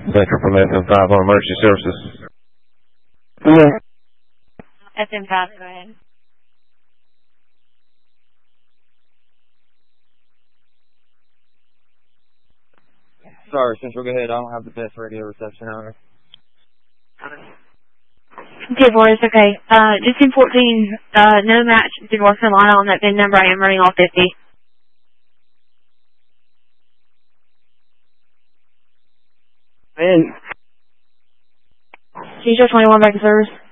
Vector from FM5 on emergency services. Yeah. FM5, go ahead. Sorry, Central, go ahead. I don't have the best radio reception out here. 10-4, it's okay. Just in 14, no match to North Carolina on that VIN number. I am running off 50. Man. Teacher 21 back to service.